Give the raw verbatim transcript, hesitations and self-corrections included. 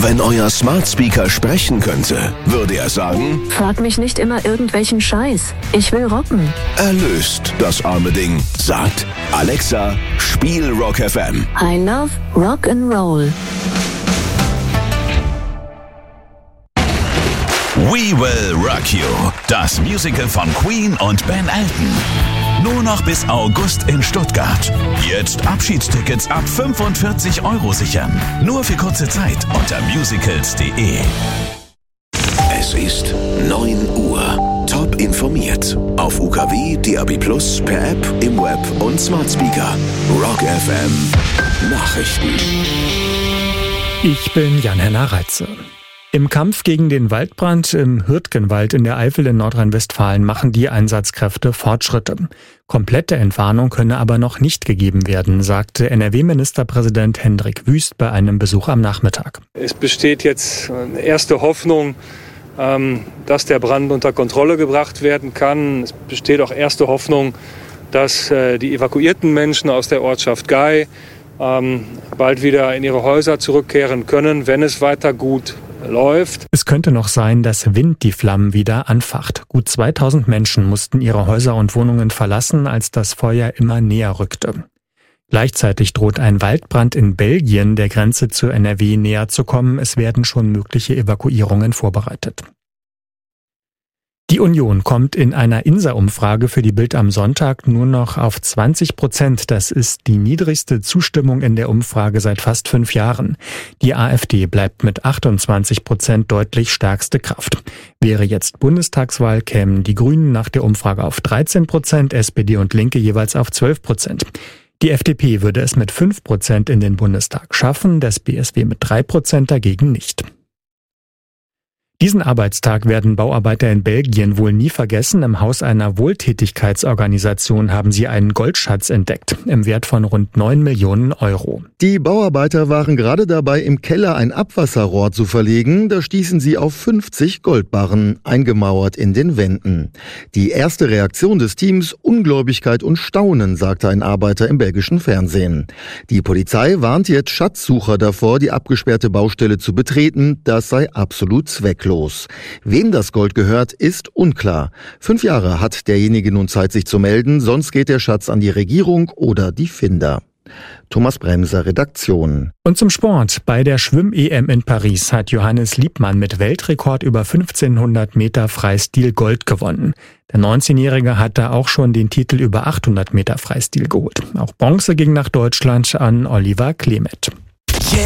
Wenn euer Smart Speaker sprechen könnte, würde er sagen: Frag mich nicht immer irgendwelchen Scheiß. Ich will rocken. Erlöst das arme Ding. Sagt: Alexa, spiel Rock F M. I love Rock and Roll. We Will Rock You, das Musical von Queen und Ben Elton. Nur noch bis August in Stuttgart. Jetzt Abschiedstickets ab fünfundvierzig Euro sichern. Nur für kurze Zeit unter musicals punkt de. Es ist neun Uhr. Top informiert. Auf U K W, D A B plus, per App, im Web und Smart Speaker. Rock F M Nachrichten. Ich bin Jan-Henner Reitze. Im Kampf gegen den Waldbrand im Hürtgenwald in der Eifel in Nordrhein-Westfalen machen die Einsatzkräfte Fortschritte. Komplette Entwarnung könne aber noch nicht gegeben werden, sagte N R W-Ministerpräsident Hendrik Wüst bei einem Besuch am Nachmittag. Es besteht jetzt eine erste Hoffnung, dass der Brand unter Kontrolle gebracht werden kann. Es besteht auch erste Hoffnung, dass die evakuierten Menschen aus der Ortschaft Gei bald wieder in ihre Häuser zurückkehren können, wenn es weiter gut läuft. Es könnte noch sein, dass Wind die Flammen wieder anfacht. Gut zweitausend Menschen mussten ihre Häuser und Wohnungen verlassen, als das Feuer immer näher rückte. Gleichzeitig droht ein Waldbrand in Belgien der Grenze zu N R W näher zu kommen. Es werden schon mögliche Evakuierungen vorbereitet. Die Union kommt in einer Insa-Umfrage für die Bild am Sonntag nur noch auf zwanzig Prozent. Das ist die niedrigste Zustimmung in der Umfrage seit fast fünf Jahren. Die AfD bleibt mit achtundzwanzig Prozent deutlich stärkste Kraft. Wäre jetzt Bundestagswahl, kämen die Grünen nach der Umfrage auf dreizehn Prozent, S P D und Linke jeweils auf zwölf Prozent. Die F D P würde es mit fünf Prozent in den Bundestag schaffen, das B S W mit drei Prozent dagegen nicht. Diesen Arbeitstag werden Bauarbeiter in Belgien wohl nie vergessen. Im Haus einer Wohltätigkeitsorganisation haben sie einen Goldschatz entdeckt, im Wert von rund neun Millionen Euro. Die Bauarbeiter waren gerade dabei, im Keller ein Abwasserrohr zu verlegen. Da stießen sie auf fünfzig Goldbarren, eingemauert in den Wänden. Die erste Reaktion des Teams: Ungläubigkeit und Staunen, sagte ein Arbeiter im belgischen Fernsehen. Die Polizei warnt jetzt Schatzsucher davor, die abgesperrte Baustelle zu betreten. Das sei absolut zwecklos. Wem das Gold gehört, ist unklar. Fünf Jahre hat derjenige nun Zeit, sich zu melden, sonst geht der Schatz an die Regierung oder die Finder. Thomas Bremser, Redaktion. Und zum Sport. Bei der Schwimm-E M in Paris hat Johannes Liebmann mit Weltrekord über fünfzehnhundert Meter Freistil Gold gewonnen. Der neunzehnjährige hatte auch schon den Titel über achthundert Meter Freistil geholt. Auch Bronze ging nach Deutschland an Oliver Klemet.